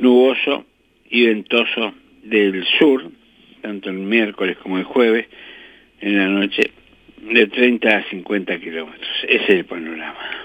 nuboso y ventoso del sur, tanto el miércoles como el jueves, en la noche, de 30 a 50 kilómetros. Ese es el panorama.